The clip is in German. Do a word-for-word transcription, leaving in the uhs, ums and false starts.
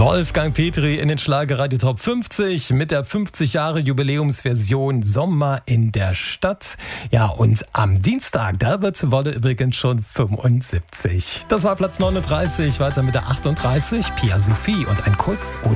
Wolfgang Petri in den Schlagerradio Top fünfzig mit der fünfzig Jahre Jubiläumsversion Sommer in der Stadt. Ja, und am Dienstag, da wird Wolle übrigens schon fünfundsiebzig. Das war Platz neununddreißig, weiter mit der achtunddreißig, Pia Sophie und ein Kuss.